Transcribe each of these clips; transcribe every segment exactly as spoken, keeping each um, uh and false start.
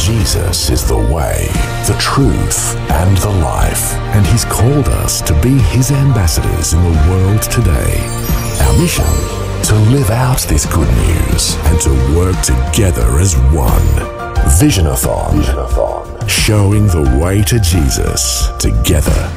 Jesus is the way, the truth, and the life, and He's called us to be His ambassadors in the world today. Our mission? To live out this good news and to work together as one. Visionathon. Visionathon. Showing the way to Jesus together.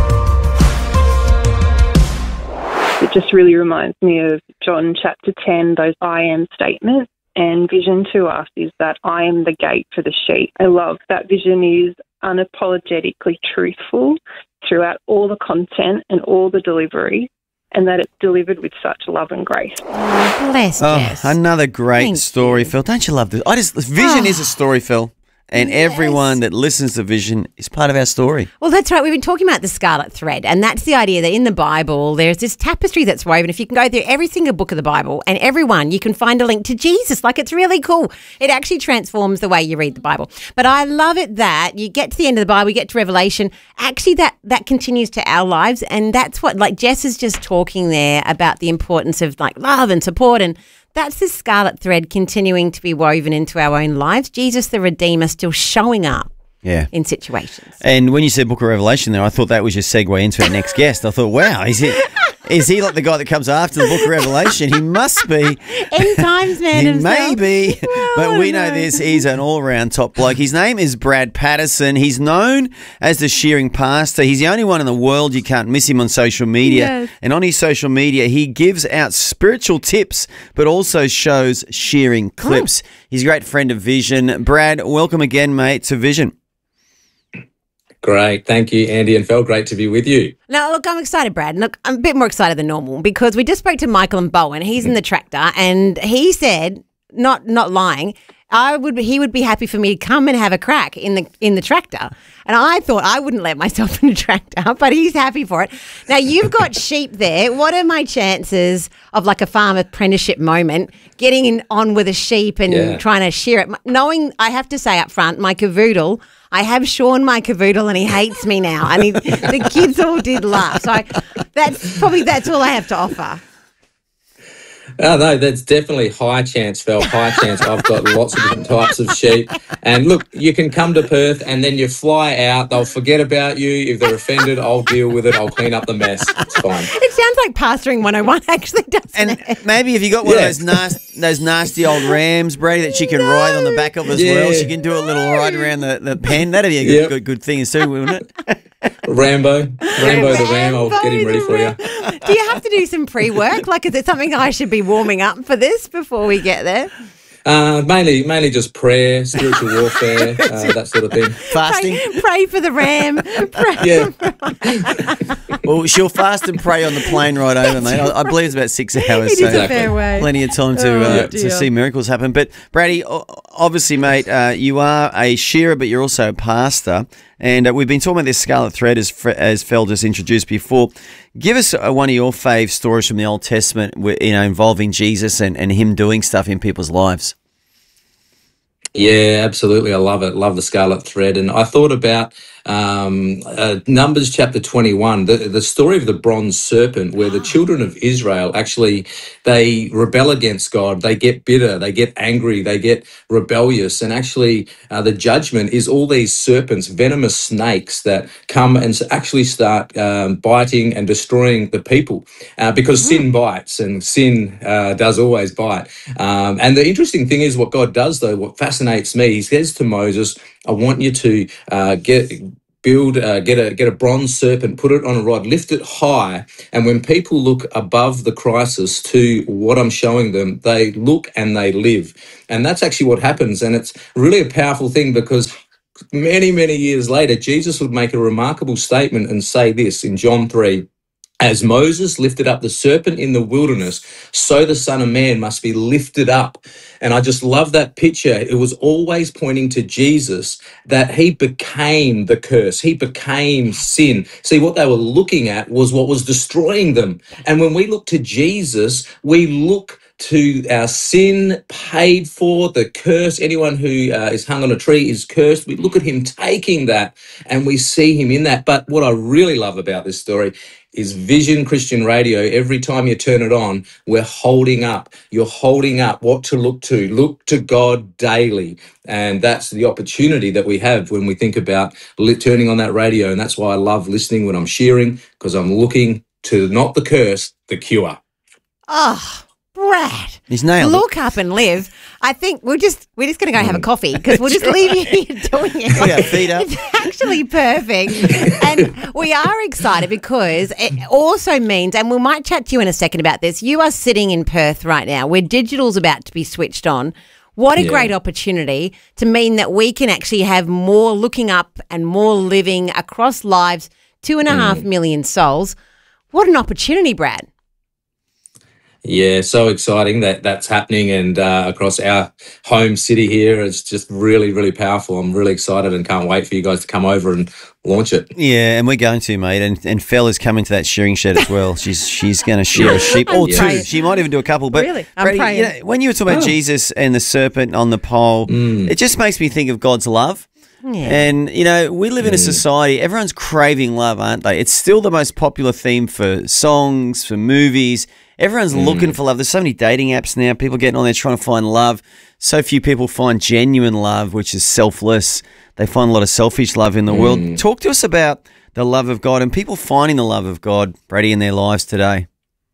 It just really reminds me of John chapter ten, those I am statements. And vision to us is that I am the gate for the sheep. I love that vision is unapologetically truthful throughout all the content and all the delivery, and that it's delivered with such love and grace. Oh, bless Oh, Jess. another great Thank story, you. Phil. Don't you love this? I just Vision Oh. is a story, Phil. And Yes. everyone that listens to Vision is part of our story. Well, that's right. We've been talking about the scarlet thread, and that's the idea that in the Bible, there's this tapestry that's woven. If you can go through every single book of the Bible and everyone, you can find a link to Jesus. Like, it's really cool. It actually transforms the way you read the Bible. But I love it that you get to the end of the Bible, you get to Revelation. Actually, that, that continues to our lives, and that's what, like, Jess is just talking there about the importance of, like, love and support, and that's the scarlet thread continuing to be woven into our own lives. Jesus, the Redeemer, still showing up Yeah. in situations. And when you said Book of Revelation there, I thought that was your segue into our next guest. I thought, wow, is he, is he like the guy that comes after the Book of Revelation? He must be. End times man He himself. may be. Well, but I we don't know know. this. He's an all-round top bloke. His name is Brad Patterson. He's known as the Shearing Pastor. He's the only one in the world. You can't miss him on social media. Yes. And on his social media, he gives out spiritual tips, but also shows shearing clips. He's a great friend of Vision. Brad, welcome again, mate, to Vision. Great. Thank you, Andy and Phil. Great to be with you. Now, look, I'm excited, Brad. Look, I'm a bit more excited than normal because we just spoke to Michael and Bowen. He's in the tractor, and he said, not not lying, I would he would be happy for me to come and have a crack in the in the tractor. And I thought I wouldn't let myself in a tractor, but he's happy for it. Now, you've got sheep there. What are my chances of like a farm apprenticeship moment, getting in, on with a sheep and Yeah. trying to shear it? Knowing, I have to say up front, my cavoodle, I have Sean my cavoodle and he hates me now. And he, the kids all did laugh. So that's probably, that's all I have to offer. Oh, no, that's definitely high chance, Phil. High chance. I've got lots of different types of sheep. And look, you can come to Perth and then you fly out. They'll forget about you. If they're offended, I'll deal with it. I'll clean up the mess. It's fine. It sounds like pastoring one oh one actually, doesn't And it? maybe if you got one Yeah. of those nasty, those nasty old rams, Brady, that she can ride on the back of as Yeah. well. She can do a little ride around the, the pen. That'd be a good, Yep. good, good thing too, wouldn't it? Rambo. Rambo the ram. I'll get him ready for you. Do you have to do some pre-work? Like, is it something I should be warming up for this before we get there? Uh, mainly, mainly just prayer, spiritual warfare, uh, that sort of thing. Fasting. Pray, pray for the ram. Pray. Yeah. Well, she'll fast and pray on the plane ride over, mate. I, I believe it's about six hours. It so is a fair way. plenty of time to Oh, uh, dear. to see miracles happen. But Brady, o- obviously, mate, uh, you are a shearer, but you're also a pastor. And uh, we've been talking about this scarlet thread, as Fre- as Phil just introduced before. Give us uh, one of your fave stories from the Old Testament, wi- you know, involving Jesus and, and him doing stuff in people's lives. Yeah, absolutely. I love it. Love the scarlet thread. And I thought about um, uh, Numbers chapter twenty-one, the, the story of the bronze serpent, where the children of Israel actually, they rebel against God. They get bitter. They get angry. They get rebellious. And actually, uh, the judgment is all these serpents, venomous snakes that come and s- actually start um, biting and destroying the people uh, because sin bites and sin uh, does always bite. Um, and the interesting thing is what God does, though, what fascinates me, he says to Moses, I want you to uh, get... Build, uh, get a get a bronze serpent, put it on a rod, lift it high, and when people look above the crisis to what I'm showing them, they look and they live, and that's actually what happens, and it's really a powerful thing because many many years later, Jesus would make a remarkable statement and say this in John three. As Moses lifted up the serpent in the wilderness, so the Son of Man must be lifted up. And I just love that picture. It was always pointing to Jesus, that he became the curse. He became sin. See, what they were looking at was what was destroying them. And when we look to Jesus, we look to our sin paid for, the curse. Anyone who uh, is hung on a tree is cursed. We look at him taking that and we see him in that. But what I really love about this story is Vision Christian Radio. Every time you turn it on, we're holding up. You're holding up what to look to. Look to God daily. And that's the opportunity that we have when we think about li- turning on that radio. And that's why I love listening when I'm sharing, because I'm looking to not the curse, the cure. Oh, Brad. He's nailed it. Look up and live. I think we're just we're just going to go have a coffee because we'll just leave you here doing it. Put our feet up. It's actually perfect. And we are excited because it also means, and we might chat to you in a second about this, you are sitting in Perth right now where digital's about to be switched on. What a Yeah. great opportunity to mean that we can actually have more looking up and more living across lives, two and a half million souls. What an opportunity, Brad. Yeah, so exciting that that's happening, and uh, across our home city here, it's just really, really powerful. I'm really excited and can't wait for you guys to come over and launch it. Yeah, and we're going to, mate. And and Fel is coming to that shearing shed as well. She's she's going to shear a sheep I'm or two. praying. She might even do a couple. But Really? I'm Brady, praying. you know, when you were talking about Oh. Jesus and the serpent on the pole, Mm. it just makes me think of God's love. Yeah. And, you know, we live in a society, everyone's craving love, aren't they? It's still the most popular theme for songs, for movies. Everyone's looking for love. There's so many dating apps now. People getting on there trying to find love. So few people find genuine love, which is selfless. They find a lot of selfish love in the world. Talk to us about the love of God and people finding the love of God, Brady, in their lives today.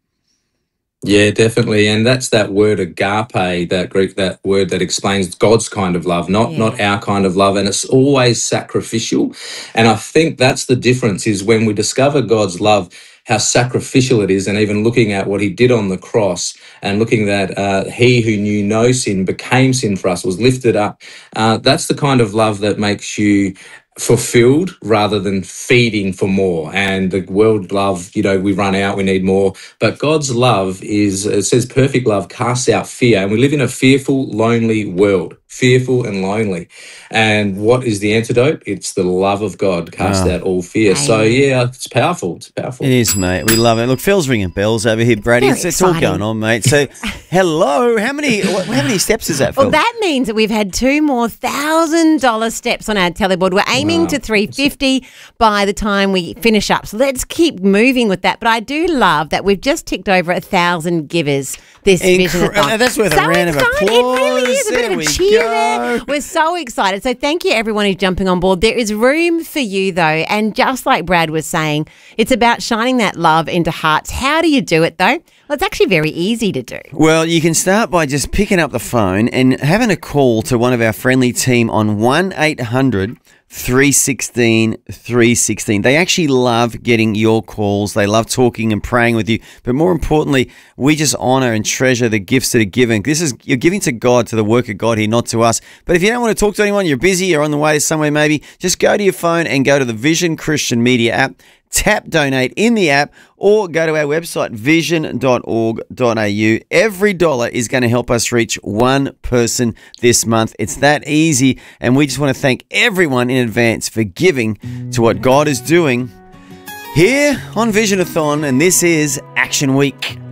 Yeah, definitely, and that's that word agape, that Greek, that word that explains God's kind of love, not Yeah. not our kind of love, and it's always sacrificial. And I think that's the difference, is when we discover God's love, how sacrificial it is, and even looking at what he did on the cross and looking that uh, he who knew no sin became sin for us, was lifted up. Uh, that's the kind of love that makes you fulfilled rather than feeding for more. And the world love, you know, we run out, we need more. But God's love is, it says perfect love casts out fear. And we live in a fearful, lonely world, fearful and lonely. And what is the antidote? It's the love of God casts Wow. out all fear. So yeah, it's powerful. It's powerful. It is, mate. We love it. Look, Phil's ringing bells over here, Brady. very It's, it's all exciting. going on, mate. So, hello. How many what, how many steps is that, Phil? Well, that means that we've had two more thousand dollar steps on our teleboard. We're aiming to three fifty by the time we finish up. So let's keep moving with that. But I do love that we've just ticked over a thousand givers this Incre- Vision-a-thon. That's worth a So round of exciting. applause. It really is a bit There of a we cheer go. there. We're so excited. So thank you everyone who's jumping on board. There is room for you though. And just like Brad was saying, it's about shining that love into hearts. How do you do it though? Well, it's actually very easy to do. Well, you can start by just picking up the phone and having a call to one of our friendly team on one eight hundred three one six three one six. They actually love getting your calls. They love talking and praying with you. But more importantly, we just honour and treasure the gifts that are given. This is, you're giving to God, to the work of God here, not to us. But if you don't want to talk to anyone, you're busy, you're on the way somewhere maybe, just go to your phone and go to the Vision Christian Media app. Tap donate in the app or go to our website, vision dot org dot a u. Every dollar is going to help us reach one person this month. It's that easy, and we just want to thank everyone in advance for giving to what God is doing here on Vision-a-thon, and this is Action Week.